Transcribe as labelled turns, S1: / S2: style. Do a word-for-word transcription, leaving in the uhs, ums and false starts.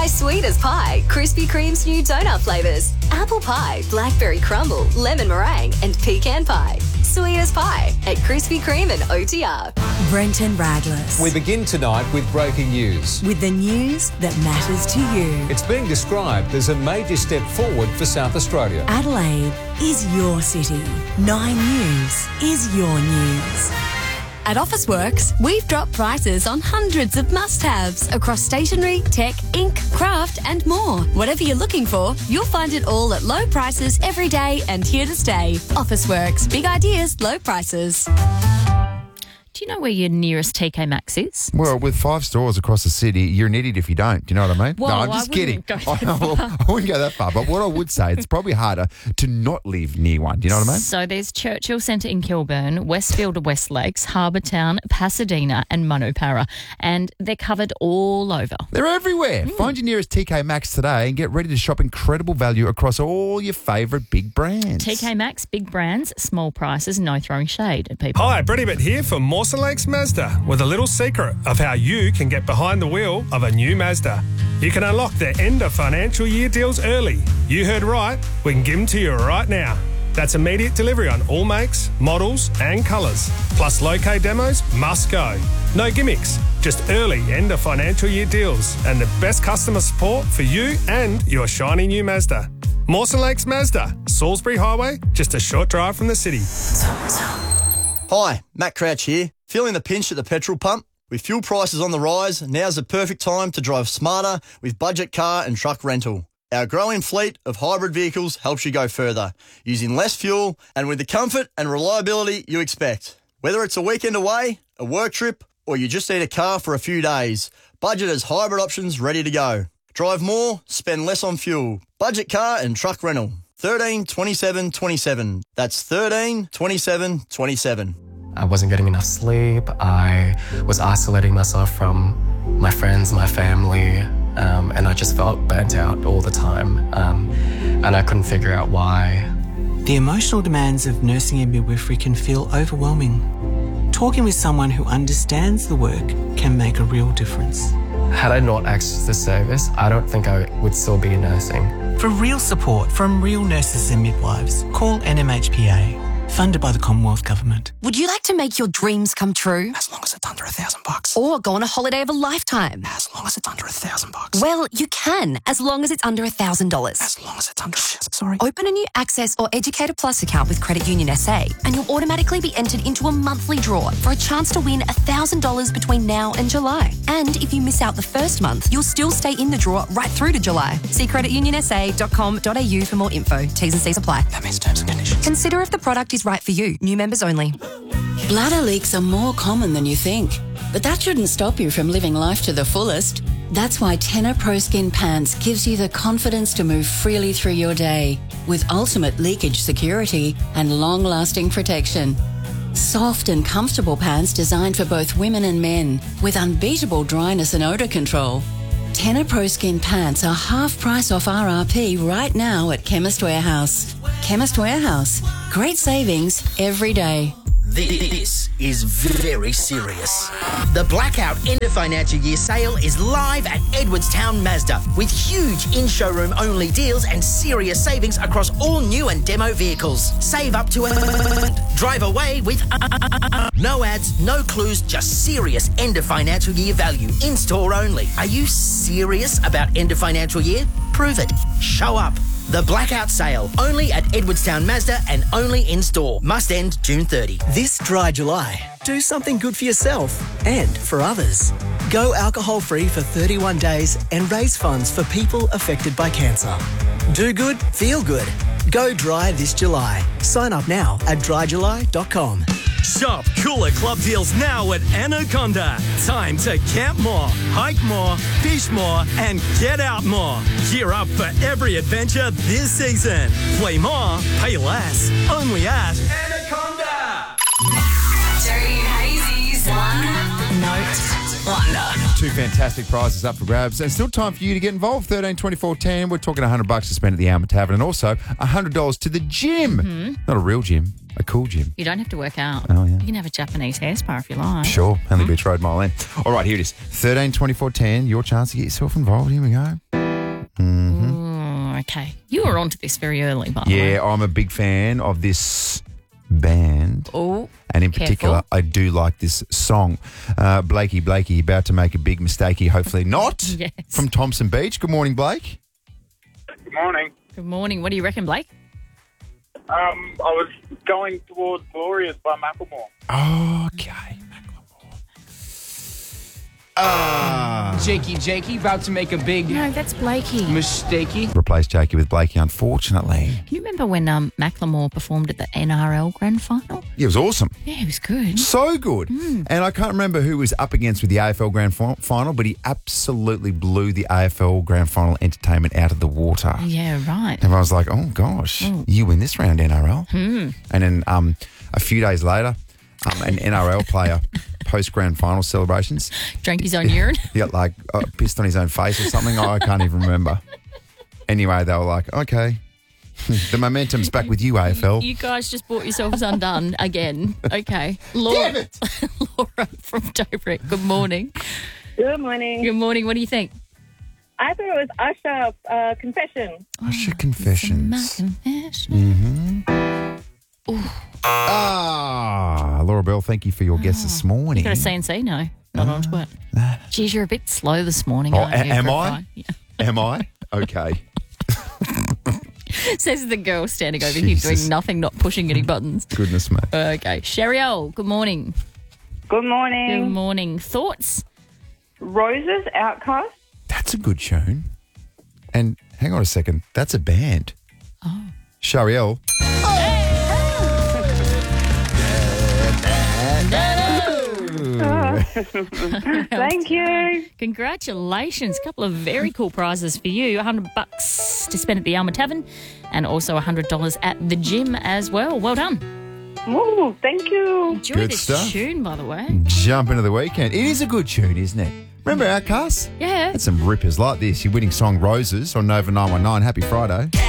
S1: sweet as pie, Krispy Kreme's new donut flavours. Apple pie, blackberry crumble, lemon meringue and pecan pie. Sweet as pie at Krispy Kreme and O T R.
S2: Brenton Radless.
S3: We begin tonight with breaking news.
S2: With the news that matters to you.
S3: It's being described as a major step forward for South Australia.
S2: Adelaide is your city. Nine News is your news.
S4: At Officeworks, we've dropped prices on hundreds of must-haves across stationery, tech, ink, craft and more. Whatever you're looking for, you'll find it all at low prices every day and here to stay. Officeworks, big ideas, low prices.
S5: Do you know where your nearest T K Maxx is?
S6: Well, with five stores across the city, you're an idiot if you don't. Do you know what I mean?
S5: Well,
S6: no, I'm just
S5: I
S6: kidding.
S5: Go
S6: I, I wouldn't go that far. But what I would say, it's probably harder to not live near one. Do you know what I mean?
S5: So there's Churchill Centre in Kilburn, Westfield West Lakes, Harbour Town, Pasadena and Manupara. And they're covered all over.
S6: They're everywhere. Mm. Find your nearest T K Maxx today and get ready to shop incredible value across all your favourite big brands.
S5: T K Maxx, big brands, small prices, no throwing shade at people.
S7: Hi, Brady Bitt here for Mawson Lakes Mazda with a little secret of how you can get behind the wheel of a new Mazda. You can unlock their end of financial year deals early. You heard right, we can give them to you right now. That's immediate delivery on all makes, models and colours. Plus low-K demos must go. No gimmicks, just early end of financial year deals and the best customer support for you and your shiny new Mazda. Mawson Lakes Mazda, Salisbury Highway, just a short drive from the city.
S8: Hi, Matt Crouch here. Feeling the pinch at the petrol pump? With fuel prices on the rise, now's the perfect time to drive smarter with budget car and truck rental. Our growing fleet of hybrid vehicles helps you go further, using less fuel and with the comfort and reliability you expect. Whether it's a weekend away, a work trip, or you just need a car for a few days, Budget has hybrid options ready to go. Drive more, spend less on fuel. Budget car and truck rental. thirteen twenty-seven twenty-seven. That's thirteen twenty-seven twenty-seven.
S9: I wasn't getting enough sleep. I was isolating myself from my friends, my family, um, and I just felt burnt out all the time. Um, and I couldn't figure out why.
S10: The emotional demands of nursing and midwifery can feel overwhelming. Talking with someone who understands the work can make a real difference.
S9: Had I not accessed this service, I don't think I would still be nursing.
S10: For real support from real nurses and midwives, call N M H P A. Funded by the Commonwealth Government.
S11: Would you like to make your dreams come true?
S10: As long as it's under a thousand bucks.
S11: Or go on a holiday of a lifetime?
S10: As long as it's under a thousand bucks.
S11: Well, you can, as long as it's under a thousand dollars.
S10: As long as it's under, sorry.
S11: Open a new Access or Educator Plus account with Credit Union S A, and you'll automatically be entered into a monthly draw for a chance to win a thousand dollars between now and July. And if you miss out the first month, you'll still stay in the draw right through to July. See credit union s a dot com dot a u for more info. T's and C's apply.
S10: That means terms and conditions.
S11: Consider if the product is right for you. New members only.
S12: Bladder leaks are more common than you think, but that shouldn't stop you from living life to the fullest. That's why Tenor Pro Skin Pants gives you the confidence to move freely through your day with ultimate leakage security and long-lasting protection. Soft and comfortable pants designed for both women and men with unbeatable dryness and odour control. Tenor Pro Skin Pants are half price off R R P right now at Chemist Warehouse. Chemist Warehouse. Great savings every day.
S13: This is very serious. The Blackout End of Financial Year sale is live at Edwardstown Mazda with huge in-showroom only deals and serious savings across all new and demo vehicles. Save up to a... Drive away with... No ads, no clues, just serious end of financial year value. In-store only. Are you serious about end of financial year? Prove it. Show up. The Blackout Sale, only at Edwardstown Mazda and only in-store. Must end June thirtieth.
S14: This dry July, do something good for yourself and for others. Go alcohol-free for thirty-one days and raise funds for people affected by cancer. Do good, feel good. Go dry this July. Sign up now at dry july dot com.
S15: Shop cooler club deals now at Anaconda. Time to camp more, hike more, fish more, and get out more. Gear up for every adventure this season. Play more, pay less. Only at Anaconda.
S1: Dirty Hazy's One Note Wonder.
S6: Two fantastic prizes up for grabs. And still time for you to get involved. thirteen twenty-four ten. We're talking one hundred bucks to spend at the Alma Tavern and also one hundred dollars to the gym.
S5: Mm-hmm.
S6: Not a real gym, a cool gym.
S5: You don't have to work out.
S6: Oh, yeah.
S5: You can have a Japanese hair spa if you like.
S6: Sure. Hanley Beach Road, Mile End. All right, here it is. thirteen twenty-four ten. Your chance to get yourself involved. Here we go. Mm-hmm.
S5: Ooh, okay. You were onto this very early, by the way.
S6: Yeah, I'm a big fan of this band.
S5: Oh,
S6: And in
S5: careful.
S6: particular, I do like this song. Uh, Blakey, Blakey, about to make a big mistake. Hopefully not.
S5: Yes.
S6: From Thompson Beach. Good morning, Blake.
S16: Good morning.
S5: Good morning. What do you reckon, Blake?
S16: Um, I was going towards Glorious by Macklemore.
S6: Okay. Ah.
S17: Jakey, Jakey, about to make a big...
S5: No, that's Blakey.
S17: Mistakey.
S6: Replace Jakey with Blakey, unfortunately.
S5: Can you remember when um, Macklemore performed at the N R L Grand Final?
S6: Yeah, it was awesome.
S5: Yeah, it was good.
S6: So good.
S5: Mm.
S6: And I can't remember who was up against with the A F L Grand Fi- Final, but he absolutely blew the A F L Grand Final entertainment out of the water.
S5: Yeah, right.
S6: Everyone was like, oh, gosh,
S5: Mm.
S6: you win this round, N R L.
S5: Hmm.
S6: And then um, a few days later, um, an N R L player post-grand final celebrations.
S5: Drank his own urine.
S6: He got like uh, pissed on his own face or something. I can't even remember. Anyway, they were like, okay, the momentum's back with you, A F L.
S5: You guys just brought yourselves undone again. Okay. Laura,
S6: Damn it.
S5: Laura from Dobrek, good morning.
S18: Good morning.
S5: Good morning. What do you think?
S18: I thought it was Usher, uh, Confession.
S6: Usher Confessions.
S5: My confession.
S6: Mm-hmm. Ah, Laura Bell, thank you for your guess this morning.
S5: You got a C N C? No, not onto it. Geez, you're a bit slow this morning.
S6: Oh,
S5: aren't
S6: a-
S5: you,
S6: am
S5: for a
S6: I?
S5: Friday? Yeah.
S6: Am I? Okay.
S5: Says the girl standing over
S6: Jesus.
S5: here doing nothing, not pushing any buttons.
S6: Goodness me.
S5: Okay. Sheriel, good morning.
S18: Good morning.
S5: Good morning. Thoughts?
S18: Roses, Outcast.
S6: That's a good tune. And hang on a second, that's a band.
S5: Oh.
S6: Shariel.
S18: Thank you.
S5: Congratulations. A couple of very cool prizes for you. one hundred bucks to spend at the Alma Tavern and also one hundred dollars at the gym as well. Well done.
S18: Ooh, thank you.
S5: Enjoy
S6: Good
S5: this
S6: stuff.
S5: tune, by the way.
S6: Jump into the weekend. It is a good tune, isn't it? Remember Outcast?
S5: Yeah.
S6: Had some rippers like this. Your winning song Roses on Nova nine one nine. Happy Friday.